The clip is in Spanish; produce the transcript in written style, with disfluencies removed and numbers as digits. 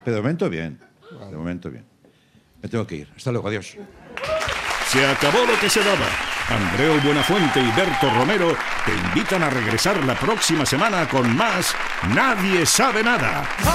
Pero de momento bien. De momento bien. Me tengo que ir. Hasta luego, adiós. Se acabó lo que se daba. Andreu Buenafuente y Berto Romero te invitan a regresar la próxima semana con más Nadie sabe nada.